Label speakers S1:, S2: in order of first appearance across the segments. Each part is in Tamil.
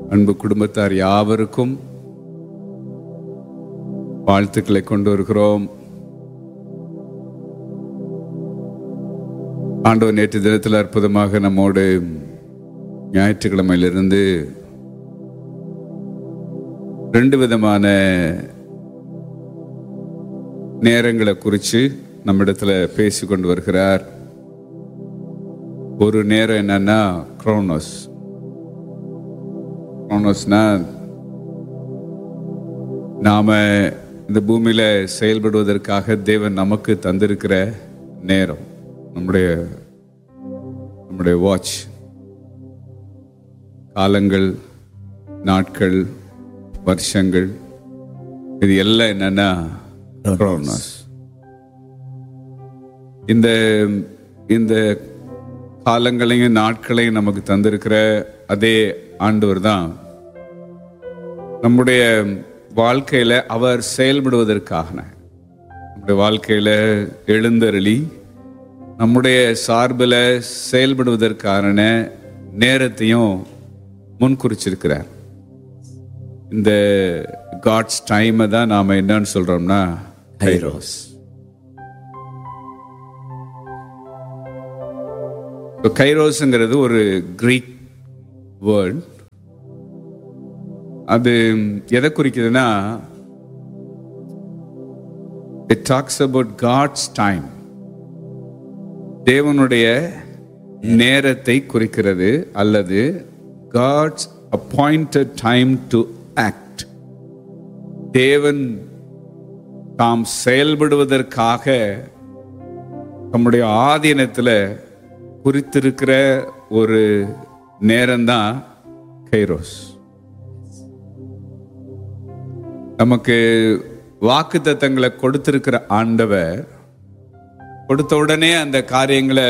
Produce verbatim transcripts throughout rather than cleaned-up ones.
S1: அன்பு குடும்பத்தார் யாவருக்கும் வாழ்த்துக்களை கொண்டு வருகிறோம். ஆண்டவர் நேற்று தினத்தில் அற்புதமாக நம்மோடு ஞாயிற்றுக்கிழமையிலிருந்து ரெண்டு விதமான நேரங்களை குறித்து நம்மிடத்துல பேசி கொண்டு வருகிறார். ஒரு நேரம் என்னன்னா குரோனோஸ். குரோனோஸ்னா நாம இந்த பூமியில செயல்படுவதற்காக தேவன் நமக்கு தந்திருக்கிற நேரம், நம்முடைய நம்முடைய வாட்ச், காலங்கள், நாட்கள், வருஷங்கள், இது எல்லாம் என்னன்னா குரோனோஸ். இந்த இந்த காலங்களையும் நாட்களையும் நமக்கு தந்திருக்கிற அதே ஆண்டவர் தான் நம்முடைய வாழ்க்கையில அவர் செயல்படுவதற்காக, நம்முடைய வாழ்க்கையில எழுந்தருளி நம்முடைய சார்பில் செயல்படுவதற்கான நேரத்தையும் முன்குறிச்சிருக்கிறார். இந்த காட்ஸ் டைமை தான் நாம என்னன்னு சொல்றோம்னா கைரோஸ். கைரோஸ்ங்கிறது ஒரு கிரீக் வேர்ட். அது எதை குறிக்குதுன்னா, it talks about God's time, தேவனுடைய நேரத்தை குறிக்கிறது, அல்லது God's appointed time to act. தேவன் தாம் செயல்படுவதற்காக நம்முடைய ஆதீனத்தில் குறித்திருக்கிற ஒரு நேரம்தான் கைரோஸ். நமக்கு வாக்குத்தத்தங்களை கொடுத்திருக்கிற ஆண்டவர் கொடுத்த உடனே அந்த காரியங்களை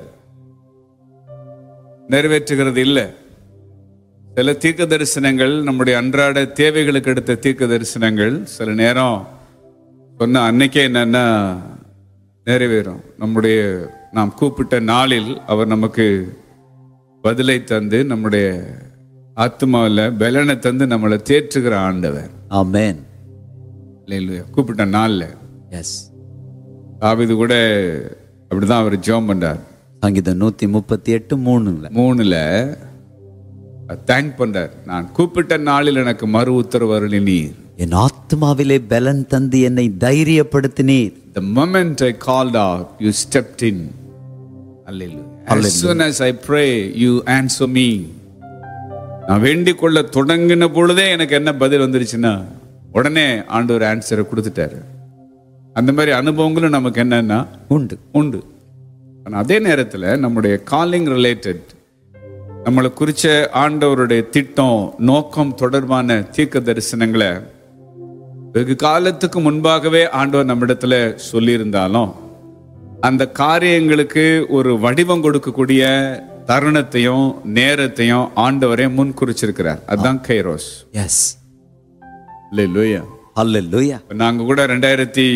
S1: நிறைவேற்றுகிறது இல்லை. சில தீர்க்க தரிசனங்கள், நம்முடைய அன்றாட தேவைகளுக்கு எடுத்த தீர்க்க தரிசனங்கள் சில நேரம் சொன்ன அன்னைக்கே என்னன்னா நிறைவேறும். நம்முடைய நாம் கூப்பிட்ட நாளில் அவர் நமக்கு பதிலை தந்து நம்முடைய ஆத்மாவில் பலனை தந்து நம்மளை தேற்றுகிற ஆண்டவர். ஆமென். அல்லேலூயா. கூப்பிட்ட நாள்ல எஸ் தாவீது கூட அப்படிதான் அவர் ஜெபம் பண்றார். சங்கீதம் நூத்தி முப்பத்தி எட்டு மூணுல மூணுல தேங்க் பண்றார். நான் கூப்பிட்ட நாளில் எனக்கு மறு உத்தரவு அருளினீர், என் ஆத்மாவிலே பலன் தந்து என்னை தைரியப்படுத்தினீர். The moment I called out, you stepped in. Hallelujah. As soon as I pray, you answer me. நான் வேண்டிக் கொள்ள தொடங்கின பொழுதே எனக்கு என்ன பதில் வந்துருச்சுன்னா உடனே ஆண்டவர் ஆன்சரை கொடுத்துட்டாரு. அந்த மாதிரி அனுபவங்களும் நமக்கு என்னன்னா உண்டு உண்டு. ஆனால் அதே நேரத்தில் நம்முடைய காலிங் ரிலேட்டட், நம்மளை குறித்த ஆண்டவருடைய திட்டம், நோக்கம் தொடர்பான தீர்க்க தரிசனங்களை வெகு காலத்துக்கு முன்பாகவே ஆண்டவர் நம்மிடத்துல சொல்லியிருந்தாலும் அந்த காரியங்களுக்கு ஒரு வடிவம் கொடுக்கக்கூடிய தருணத்தையும் நேரத்தையும் ஆண்டவரே முன் குறிச்சிருக்கிறார். அதுதான் கைரோஸ். எஸ். அல்லேலூயா. அல்லேலூயா. நாங்க கூட ரெண்டாயிரத்தி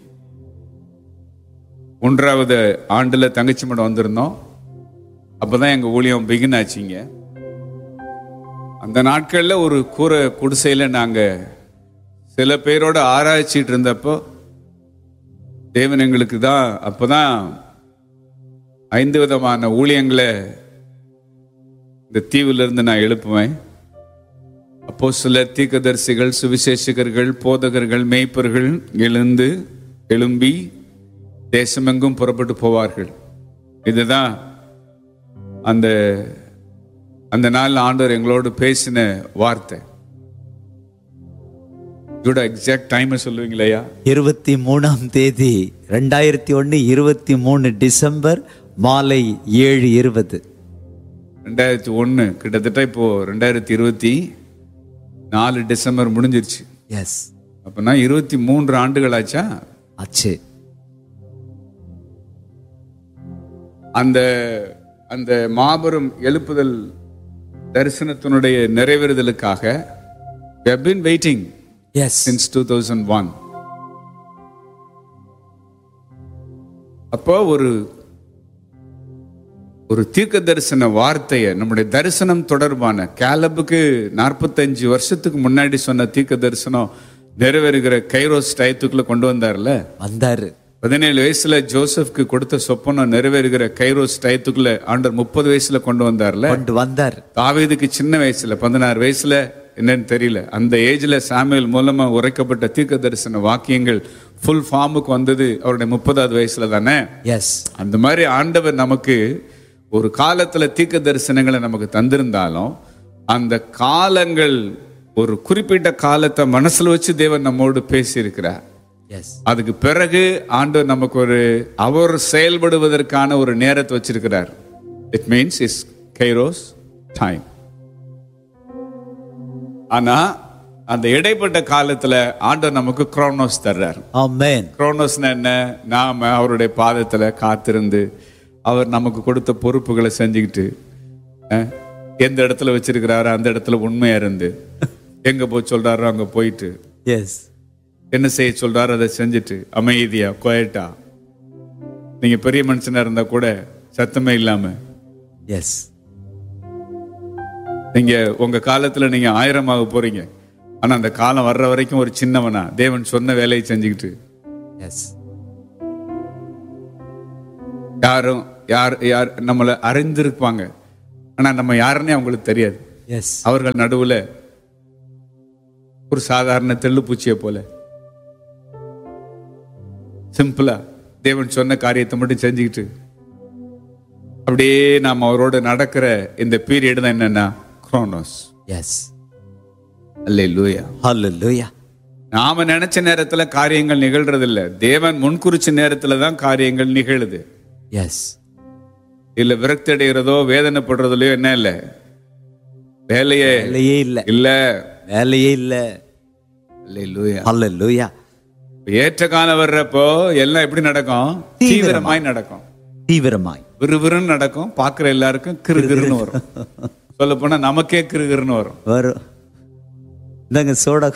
S1: ஒன்றாவது ஆண்டுல தங்கச்சி மடம் வந்திருந்தோம். அப்பதான் எங்க ஊழியம் பிகின் ஆச்சுங்க. அந்த நாட்கள்ல ஒரு கூரை குடிசையில நாங்க சில பேரோட ஆராய்ச்சிட்டு இருந்தப்போ தேவன் எங்களுக்கு தான் அப்பதான் ஐந்து விதமான ஊழியங்களை இந்த தீவுல இருந்து நான் எழுப்புவேன். அப்போ சில தீர்க்கதரிசிகள், சுவிசேஷகர்கள், போதகர்கள், மேய்ப்பர்கள் எழுந்து எழும்பி தேசமெங்கும் புறப்பட்டு போவார்கள். இதுதான் அந்த அந்த நாள் ஆண்டவர் எங்களோடு பேசின வார்த்தை. எக்ஸாக்ட் டைம் சொல்லுவீங்களா? இருபத்தி மூணாம் தேதி ரெண்டாயிரத்தி ஒன்னு இருபத்தி மூணு டிசம்பர் மாலை ஏழு இருபது. ரெண்டாயிரத்தி ஒன்னு கிட்டத்தட்ட இப்போ ரெண்டாயிரத்தி இருபத்தி நாலு டிசம்பர் முடிஞ்சிருச்சு. எஸ். அப்பனா இருபத்தி மூன்று ஆண்டுகள் ஆச்சா? ஆச்சு. அந்த அந்த மாபெரும் எழுப்புதல் தரிசனத்தினுடைய நிறைவேறுதலுக்காக we have been waiting. Yes. Since two thousand one. அப்போ ஒரு ஒரு தீர்க்க தரிசன வார்த்தையை, நம்முடைய தரிசனம் தொடர்பான காலபுக்கு நாற்பத்தஞ்சு வருஷத்துக்கு முன்னாடி சொன்ன தீர்க்க தரிசனம் நிறைவேறுகிற கைரோஸ் டயத்துக்குள்ள கொண்டு வந்தார்ல,
S2: வந்தாரு.
S1: பதினேழு வயசுல ஜோசப்க்கு கொடுத்த சொப்பனம் நிறைவேறுகிற கைரோஸ் டயத்துக்குள்ள ஆண்டவர் முப்பது வயசுல கொண்டு வந்தார்ல,
S2: கொண்டு வந்தார்.
S1: தாவீதுக்கு சின்ன வயசுல பதினாறு வயசுல என்னன்னு தெரியல, அந்த ஏஜ்ல சாமுவேல் மூலமா உரைக்கப்பட்ட தீர்க்க தரிசன வாக்கியங்கள் ஃபுல் ஃபார்முக்கு வந்தது அவருடைய முப்பதாவது வயசுல தானே.
S2: எஸ்,
S1: அந்த மாதிரி ஆண்டவர் நமக்கு ஒரு காலத்துல தீர்க்க தரிசனங்களை நமக்கு தந்திருந்தாலும் அந்த காலங்கள் ஒரு குறிப்பிட்ட காலத்தை மனசுல வச்சு தேவன் நம்மோடு பேசி இருக்கிறார். அதுக்கு பிறகு ஆண்டவர் நமக்கு ஒரு அவர் செயல்படுவதற்கான ஒரு நேரத்தை வச்சிருக்கிறார். It means is kairos time. ஆனா அந்த இடைப்பட்ட காலத்துல ஆண்டவர் நமக்கு குரோனோஸ் தர்றார்.
S2: ஆமென்.
S1: குரோனோஸ்னா என்ன? நாம அவருடைய பாதத்துல காத்திருந்து அவர் நமக்கு கொடுத்த பொறுப்புகளை செஞ்சுக்கிட்டு எந்த இடத்துல வச்சிருக்கிறாரோ அந்த இடத்துல உண்மையா இருந்து எங்க போய் சொல்றாரோ அங்க போயிட்டு
S2: எஸ்
S1: என்ன செய்ய சொல்றாரு அதை செஞ்சுட்டு அமைதியா குவைட்டா, நீங்க பெரிய மனுஷனா இருந்தா கூட சத்தமே இல்லாம,
S2: எஸ்
S1: நீங்க உங்க காலத்துல நீங்க ஆயிரமாக போறீங்க, ஆனா அந்த காலம் வர்ற வரைக்கும் ஒரு சின்னவனா தேவன் சொன்ன வேலையை செஞ்சுக்கிட்டு,
S2: எஸ்
S1: யாரும் யார் யார் நம்மளை அறிந்திருப்பாங்க, ஆனா நம்ம யாருன்னே அவங்களுக்கு தெரியாது.
S2: எஸ்
S1: அவர்கள் நடுவுல ஒரு சாதாரண தெள்ளுப்பூச்சியை போல சிம்பிளா தேவன் சொன்ன காரியத்தை மட்டும் செஞ்சுக்கிட்டு அப்படியே நாம அவரோட நடக்கிற இந்த பீரியட் தான் என்னன்னா குரோனோஸ்.
S2: எஸ்,
S1: அல்லேலூயா,
S2: ஹல்லேலூயா.
S1: நாம நினைச்ச நேரத்துல காரியங்கள் நிகழ்றது இல்ல, தேவன் முன்குறிச்ச நேரத்துல தான் காரியங்கள் நிகழுது.
S2: எஸ்,
S1: இல்ல விரக்தி அடைகிறதோ வேதனைப்படுறதுலயோ என்ன இல்ல, வேலையே
S2: வேலையே இல்ல
S1: இல்ல
S2: வேலையே இல்ல.
S1: அல்லேலூயா,
S2: ஹல்லேலூயா.
S1: ஏற்ற காலம் வர்றப்போ எல்லாம் எப்படி நடக்கும்? தீவிரமாய் நடக்கும்,
S2: தீவிரமாய்
S1: விறுவிறுன்னு நடக்கும். பாக்குற எல்லாருக்கும் கிருகிருன்னு வரும். சொல்ல போனா நமக்கே கிருகிருன்னு வரும்
S2: வரும். இந்தாங்க சோடா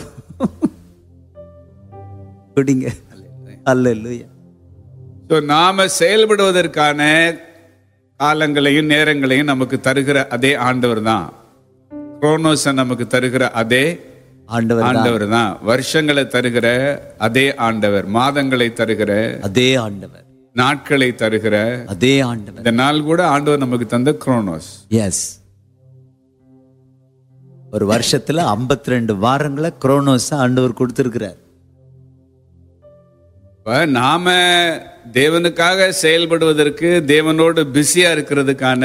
S2: குடிங்க. அல்லேலூயா.
S1: சோ நாம செயல்படுவதற்கான காலங்களையும் நேரங்களையும் நமக்கு தருகிற அதே ஆண்டவர் தான். குரோனோஸை நமக்கு தருகிற அதே
S2: ஆண்டவர்
S1: ஆண்டவர் தான். வருஷங்களை தருகிற அதே ஆண்டவர், மாதங்களை தருகிற
S2: அதே ஆண்டவர்,
S1: நாட்களை தருகிற
S2: அதே ஆண்டவர்.
S1: இந்த நாள் கூட ஆண்டவர் நமக்கு தந்த குரோனோஸ்.
S2: எஸ், ஒரு வருஷத்துல ஐம்பத்தி ரெண்டு வாரங்களை குரோனோஸ் ஆண்டவர் கொடுத்திருக்கிறார்.
S1: நாம தேவனுக்காக செயல்படுவதற்கு, தேவனோடு பிஸியா இருக்கிறதுக்கான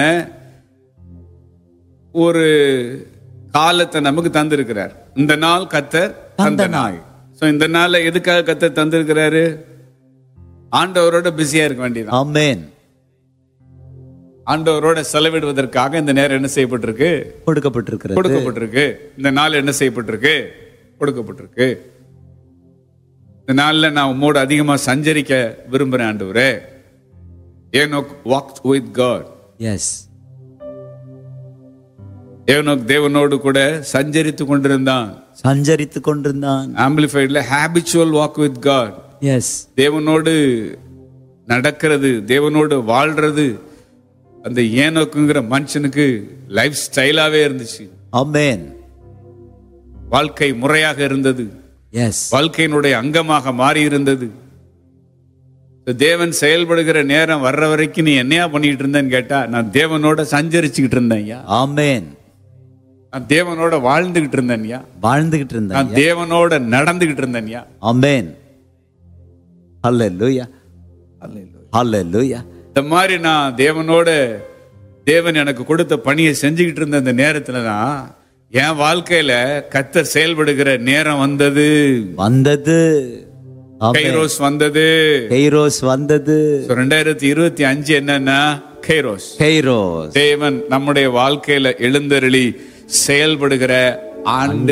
S1: ஒரு காலத்தை நமக்கு தந்திருக்கிறார். இந்த நாள் கர்த்தர் தந்த நாள். சோ இந்த நாள்ல எதுக்காக கர்த்தர் தந்திருக்கிறாரு? ஆண்டவரோட பிஸியா இருக்க வேண்டியது.
S2: ஆமென்.
S1: ஆண்டவரோட செலவிடுவதற்காக இந்த நேரம் என்ன செய்யப்பட்டிருக்கு?
S2: கொடுக்கப்பட்டிருக்கு.
S1: கொடுக்கப்பட்டிருக்கு. இந்த நாள் என்ன செய்யப்பட்டிருக்கு? கொடுக்கப்பட்டிருக்கு. இந்த நாள்ல நான் உம்மோடு அதிகமா சஞ்சரிக்க விரும்புறேன் ஆண்டவரே. Enoch walked with God.
S2: S,
S1: Enoch தேவனோடு கூட சஞ்சரித்து கொண்டிருந்தான்.
S2: சஞ்சரித்து கொண்டிருந்தான்.
S1: ஆம்பிளிஃபைட்ல habitual walk with God.
S2: S,
S1: தேவனோடு நடக்கிறது, தேவனோடு வாழ்றது அந்த ஏனோக்குங்கிற மனுஷனுக்கு லைஃப் ஸ்டைலாவே இருந்துச்சு.
S2: ஆமென்.
S1: வாழ்க்கை முறையாக இருந்தது.
S2: எஸ்,
S1: வாழ்க்கையினுடைய அங்கமாக மாறி இருந்தது. தேவன் செயல்படுகிற நேரம் வர்ற வரைக்கும் நீ என்னையா பண்ணிட்டு இருந்தேன்னு கேட்டா, நான் தேவனோட சஞ்சரிச்சுக்கிட்டு இருந்தேன்.
S2: ஆமென்.
S1: நான் தேவனோட வாழ்ந்துகிட்டு இருந்தேன்.
S2: வாழ்ந்துகிட்டு இருந்தேன்.
S1: நான் தேவனோட நடந்துகிட்டு இருந்தேன்.
S2: ஆமென். ஹல்லேலூயா, ஹல்லேலூயா.
S1: இந்த மாதிரி நான் தேவனோட, தேவன் எனக்கு கொடுத்த பணியை செஞ்சுக்கிட்டு இருந்த இந்த நேரத்துல தான் என் வாழ்க்கையில கர்த்தர் செயல்படுகிற நேரம் வந்தது.
S2: வந்தது.
S1: கைரோஸ் வந்தது.
S2: கைரோஸ் வந்தது.
S1: ரெண்டாயிரத்தி இருபத்தி அஞ்சு என்னன்னா கைரோஸ்.
S2: கைரோஸ்.
S1: தேவன் நம்முடைய வாழ்க்கையில எழுந்தருளி செயல்படுகிற ஆண்டு